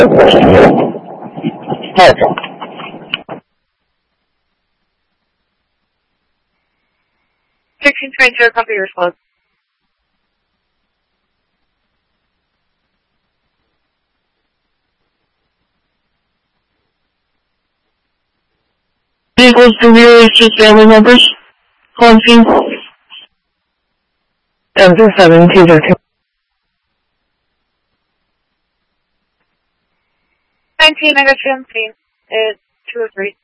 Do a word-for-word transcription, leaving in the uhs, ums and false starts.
Hi. sixteen twenty-two, copy your response. Vehicles to rear is just family members. Calling M two seven two zero two. nineteen, I got you on scene. It's two oh three.